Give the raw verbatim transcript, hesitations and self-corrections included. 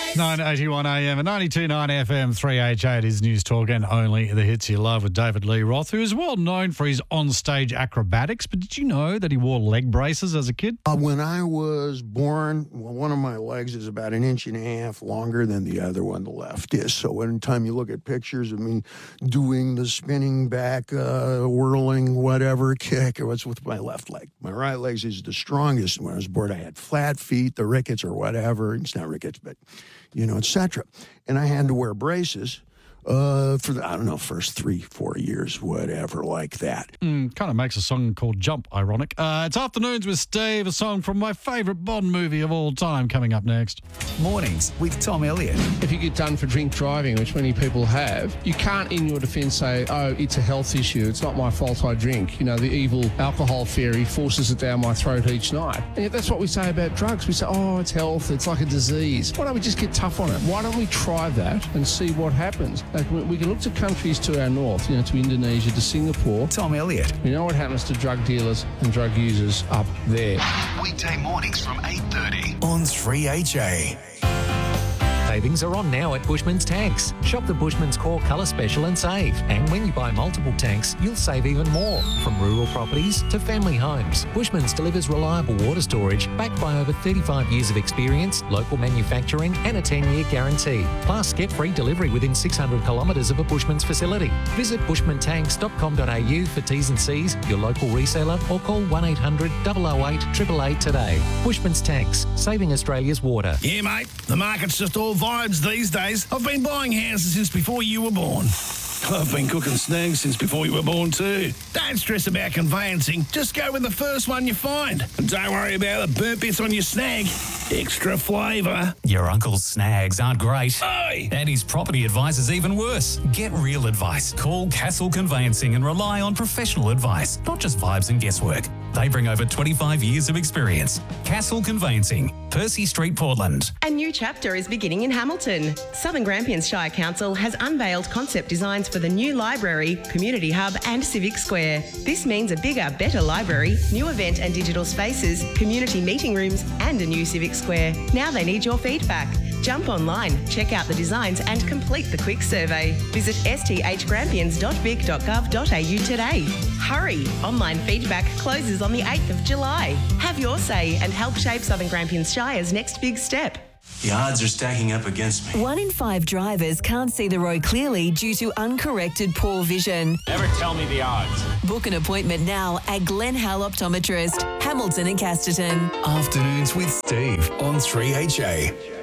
nine eighty-one A M and ninety-two point nine F M, three H eight is News Talk and only the hits you love with David Lee Roth, who is well known for his on-stage acrobatics. But did you know that he wore leg braces as a kid? Uh, when I was born, well, one of my legs is about an inch and a half longer than the other one, the left is. So anytime you look at pictures of me doing the spinning back, uh, whirling, whatever kick, it was with my left leg. My right leg is the strongest. When I was born, I had flat feet, the rickets or whatever. It's not rickets, but, you know, et cetera. And I had to wear braces uh, for, the, I don't know, first three, four years, whatever, like that. Mm, kind of makes a song called Jump ironic. Uh, it's Afternoons with Steve, a song from my favourite Bond movie of all time, coming up next. Mornings with Tom Elliott. If you get done for drink driving, which many people have, you can't in your defence say, oh, it's a health issue, it's not my fault I drink. You know, the evil alcohol fairy forces it down my throat each night. And yet that's what we say about drugs. We say, oh, it's health, it's like a disease. Why don't we just get tough on it? Why don't we try that and see what happens? Like, we can look to countries to our north, you know, to Indonesia, to Singapore. Tom Elliott. You know what happens to drug dealers and drug users up there. Weekday mornings from eight thirty on three H A. Savings are on now at Bushman's Tanks. Shop the Bushman's Core Colour Special and save. And when you buy multiple tanks, you'll save even more. From rural properties to family homes, Bushman's delivers reliable water storage backed by over thirty-five years of experience, local manufacturing and a ten-year guarantee. Plus, get free delivery within six hundred kilometres of a Bushman's facility. Visit bushman tanks dot com dot a u for T's and C's, your local reseller, or call one eight hundred, double oh eight, eight eight eight today. Bushman's Tanks, saving Australia's water. Yeah, mate, the market's just all vibes these days. I've been buying houses since before you were born. I've been cooking snags since before you were born too. Don't stress about conveyancing. Just go with the first one you find. And don't worry about the burnt bits on your snag. Extra flavour. Your uncle's snags aren't great. Oi! And his property advice is even worse. Get real advice. Call Castle Conveyancing and rely on professional advice, not just vibes and guesswork. They bring over twenty-five years of experience. Castle Conveyancing, Percy Street, Portland. A new chapter is beginning in Hamilton. Southern Grampians Shire Council has unveiled concept designs for the new library, community hub and civic square. This means a bigger, better library, new event and digital spaces, community meeting rooms and a new civic square. Now they need your feedback. Jump online, check out the designs and complete the quick survey. Visit s t h grampians dot vic dot gov dot a u today. Hurry! Online feedback closes on the eighth of July. Have your say and help shape Southern Grampians Shire's next big step. The odds are stacking up against me. One in five drivers can't see the road clearly due to uncorrected poor vision. Never tell me the odds. Book an appointment now at Glen Hal Optometrist, Hamilton and Casterton. Afternoons with Steve on three H A.